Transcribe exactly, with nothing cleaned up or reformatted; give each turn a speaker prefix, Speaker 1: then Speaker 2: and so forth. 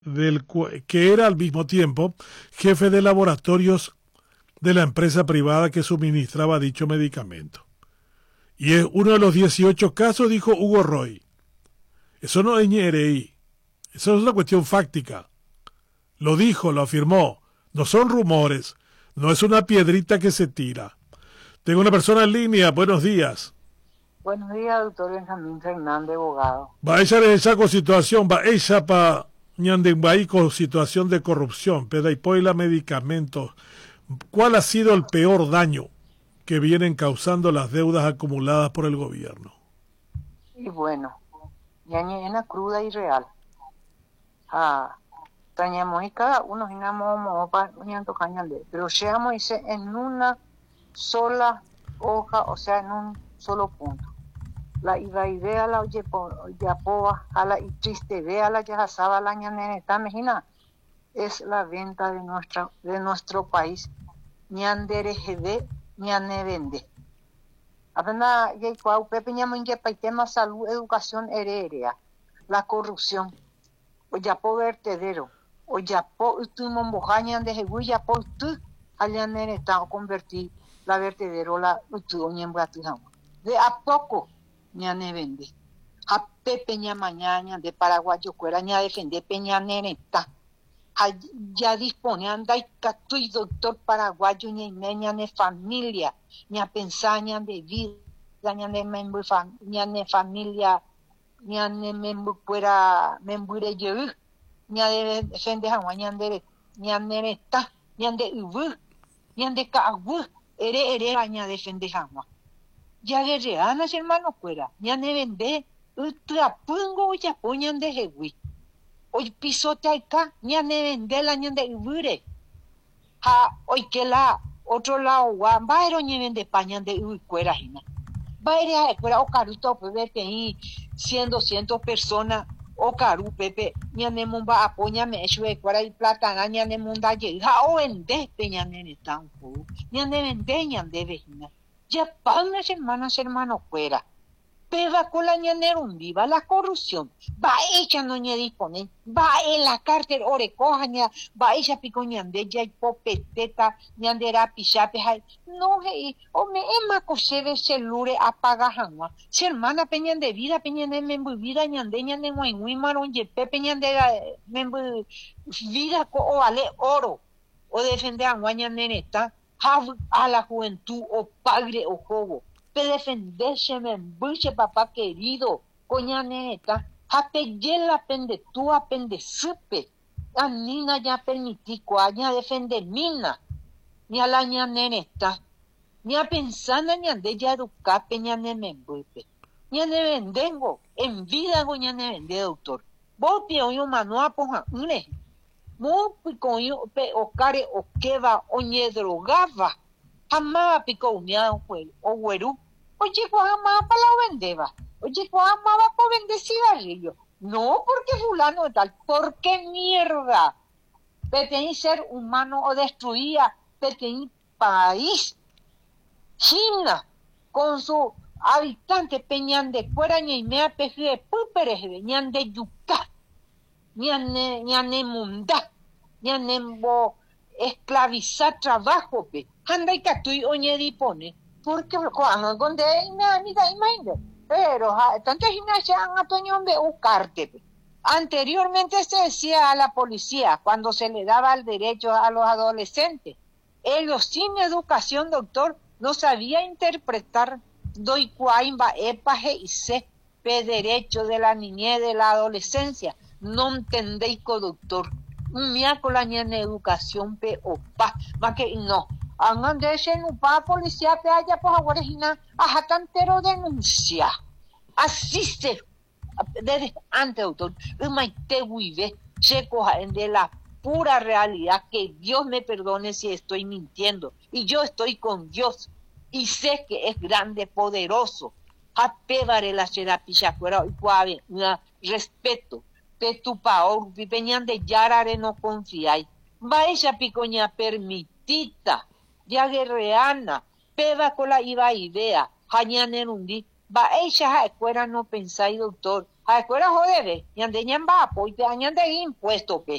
Speaker 1: del que era al mismo tiempo jefe de laboratorios de la empresa privada que suministraba dicho medicamento. Y es uno de los dieciocho casos, dijo Hugo Roy. Eso no es ñereí, eso es una cuestión fáctica. Lo dijo, lo afirmó. No son rumores, no es una piedrita que se tira. Tengo una persona en línea, buenos días.
Speaker 2: Buenos días, doctor Benjamín Fernández, abogado.
Speaker 1: Va a echar esa situación, va a echar para ñandembaí con situación de corrupción, pedaipoila medicamentos. ¿Cuál ha sido el peor daño que vienen causando las deudas acumuladas por el gobierno?
Speaker 2: Y bueno, ñañena cruda y real. Ah, tañamos y cada uno ginamos para ñanto cañande, pero llegamos en una sola hoja, o sea, en un solo punto. La idea la yapoa, a la y triste idea la yajasaba la ñaneneta, imagina, es la venta de nuestra de nuestro país. Ñanderejede, ñanevende. Apenas ya cuau pepe ñamo que tema salud, educación heredera, la corrupción, o yapo vertedero, o yapo tu mombojaña de jehui yapo tu allaneneta o convertir la vertedero la utu oñembratujama. De a poco ñane vende. A pepe ña mañana de paraguayo cuera ña defende peña neneta. Ya dispone anda y catui doctor paraguayo ña ña ne familia, ña pensaña de vida, ña ne membu ña ne familia, ña ne membu cuera membure yo, ña de defende jama ña de ña neneta, ña de ubu, ña de cagu, ere ere ña defende jama. Ya guerreanas hermano cuera, ya ne vende, utrapungo ya poñan de jehui. Hoy pisote acá, ya ne vende la ña de ubure. Ha, hoy que la otro lado, guan, baero ña vende pañan de uy cuera jina. Baere a cuera o caruto pepe ahí, cien, doscientos personas, o caru pepe, ña ne mumba apoña me shue cuera y plata, ña ne munda ye, ha o vende peña ne tan fu, ña ne vende ña de vejina. Ya palmas hermanas, hermanos, fuera. Peba con la ñanerum viva la corrupción. Va ella no ñe dispone. Va en la cárcel orecoja ña. Va ella pico ñande ya y popeteta ñandera pichape. No, hey, o me ema cosebe celure apaga janwa. Si hermana peñan de vida, peñan de membu vida ñande ñande muy maron ye pepe ñande membu vida o vale oro. O defende a ñaneneta. A la juventud o padre o joven, pe defenderse me embuche papá querido, coña neta, a pelle la pende tú a pende supe, a nina ya permití coaña defender mina, ni a la ña neta, ni a pensana ni a de ya educar peña ne me embuche, ni a ne vendengo, en vida coña ne vende doctor, vos pio yo manoa poja une. Mo pico yo pe o care o queva o ñe drogaba. Jamás pico uña o güeru. Oye, pues jamás para la vendeba. Oye, pues jamás va para vender cigarrillo. No porque fulano tal. ¿Por qué mierda? Petení ser humano o destruía petení país. China con su habitante peñan de fuera y mea peje de púperes venían de yuca. Ñane, ñane munda, ñane bo esclavizar trabajo, pe. Anda y catui oñe dipone, porque cuando donde ina mira imagínate, pero tanto gimnasia han atoñón de ucarte, pe. Anteriormente se decía a la policía cuando se le daba el derecho a los adolescentes, ellos sin educación, doctor, no sabía interpretar doy cuaimba epaje y se pe derecho de la niñez de la adolescencia. No entendéis, doctor. Mía con la ñana educación pe opa. Más que no. Angan de ese nupa policía pe allá pues ahora jina ajá cantero denuncia. Así se. Desde antes, doctor. Umaite huive. Se coja de la pura realidad. Que Dios me perdone si estoy mintiendo. Y yo estoy con Dios. Y sé que es grande, poderoso. A pebare la serapilla fuera y cuave. Respeto. Pe tu paor, peñan de yarare no confiáis. Va ella picoña permitita, ya guerreana, peba con la iba idea, jañan en un di, va ella escuela no pensáis, doctor, a escuela joder, y ande ñamba, pues te añade impuesto, pe.